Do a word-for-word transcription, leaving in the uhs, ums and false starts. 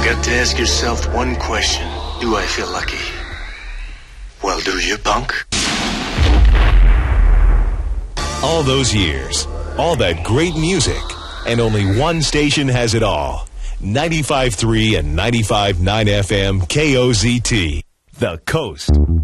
got to ask yourself one question. Do I feel lucky? Well, do you, punk? All those years, all that great music, and only one station has it all. ninety-five point three and ninety-five point nine F M K O Z T, The Coast.